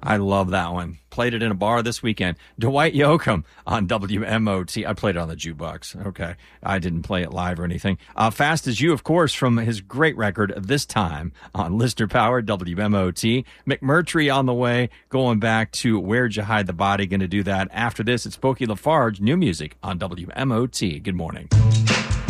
I love that one. Played it in a bar this weekend. Dwight Yoakam on WMOT. I played it on the jukebox. Okay. I didn't play it live or anything. Fast as You, of course, from his great record, This Time on Listener Power, WMOT. McMurtry on the way, going back to Where'd You Hide the Body. Going to do that after this. It's Pokey Lafarge, new music on WMOT. Good morning.